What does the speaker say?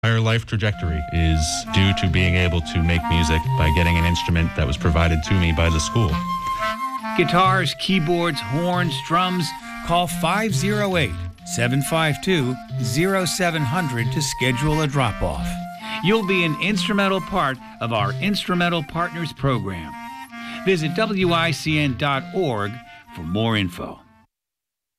entire life trajectory is due to being able to make music by getting an instrument that was provided to me by the school. Guitars, keyboards, horns, drums. Call 508-752-0700 to schedule a drop-off. You'll be an instrumental part of our Instrumental Partners program. Visit WICN.org for more info.